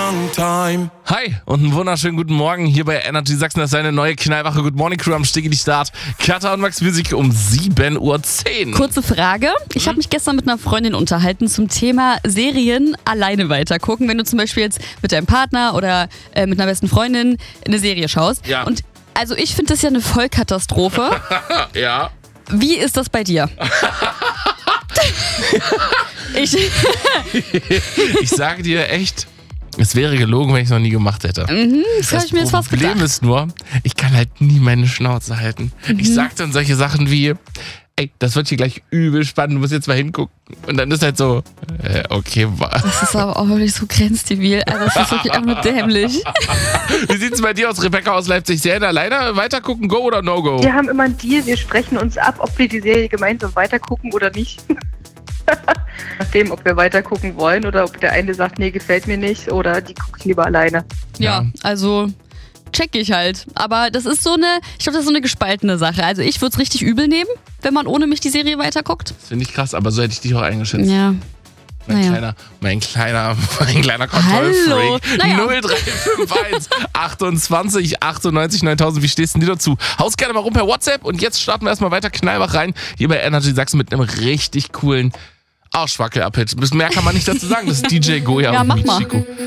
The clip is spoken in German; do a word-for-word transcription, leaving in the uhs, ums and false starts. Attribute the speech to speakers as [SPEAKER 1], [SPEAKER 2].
[SPEAKER 1] long time.
[SPEAKER 2] Hi und einen wunderschönen guten Morgen hier bei Energy Sachsen. Das ist eine neue Knallwache Good Morning Crew am Stigi die Start. Katha und Max Music um sieben Uhr zehn.
[SPEAKER 3] Kurze Frage. Ich habe mich gestern mit einer Freundin unterhalten zum Thema Serien alleine weitergucken. Wenn du zum Beispiel jetzt mit deinem Partner oder äh, mit einer besten Freundin eine Serie schaust.
[SPEAKER 2] Ja.
[SPEAKER 3] Und also ich finde das ja eine Vollkatastrophe.
[SPEAKER 2] Ja.
[SPEAKER 3] Wie ist das bei dir? ich,
[SPEAKER 2] Ich sage dir echt, es wäre gelogen, wenn ich es noch nie gemacht hätte.
[SPEAKER 3] mhm, das habe ich mir jetzt fast
[SPEAKER 2] Problem
[SPEAKER 3] gedacht.
[SPEAKER 2] ist nur, ich kann halt nie meine Schnauze halten.
[SPEAKER 3] Mhm.
[SPEAKER 2] Ich sag dann solche Sachen wie, ey, das wird hier gleich übel spannend, du musst jetzt mal hingucken. Und dann ist halt so, äh, okay, was?
[SPEAKER 3] Das ist aber auch wirklich so grenzdebil. Also das ist wirklich einfach nur dämlich.
[SPEAKER 2] Wie sieht's bei dir aus, Rebecca aus Leipzig? Serien alleine weitergucken, go oder no go?
[SPEAKER 4] Wir haben immer einen Deal, wir sprechen uns ab, ob wir die Serie gemeinsam weitergucken oder nicht. Nachdem, ob wir weitergucken wollen oder ob der eine sagt, nee, gefällt mir nicht oder die gucke ich lieber alleine.
[SPEAKER 3] Ja, also check ich halt. Aber das ist so eine, ich glaube, das ist so eine gespaltene Sache. Also ich würde es richtig übel nehmen, wenn man ohne mich die Serie weiterguckt.
[SPEAKER 2] Das finde ich krass, aber so hätte ich dich auch eingeschätzt.
[SPEAKER 3] Ja.
[SPEAKER 2] Mein
[SPEAKER 3] Naja.
[SPEAKER 2] kleiner, mein kleiner, mein kleiner
[SPEAKER 3] Hallo.
[SPEAKER 2] Kontrollfreak.
[SPEAKER 3] Naja.
[SPEAKER 2] null drei fünf eins achtundzwanzig achtundneunzig neuntausend. Wie stehst denn dir dazu? Haus gerne mal rum per WhatsApp und jetzt starten wir erstmal weiter knallwach rein. Hier bei Energy Sachsen mit einem richtig coolen Arschwackel-Abhit. Mehr kann man nicht dazu sagen. Das ist D J Goya
[SPEAKER 3] Ja,
[SPEAKER 2] und
[SPEAKER 3] mach mal.
[SPEAKER 2] Chico.